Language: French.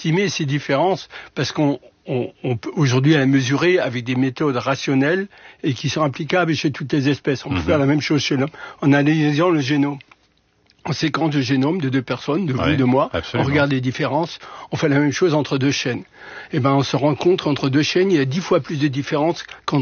estimer ces différences parce qu'on peut aujourd'hui la mesurer avec des méthodes rationnelles et qui sont applicables chez toutes les espèces. On peut faire la même chose chez l'homme en analysant le génome. On séquence le génome de deux personnes, de vous, de moi. Absolument. On regarde les différences. On fait la même chose entre deux chaînes. On se rend compte qu'entre deux chaînes, il y a 10 fois plus de différences qu'entre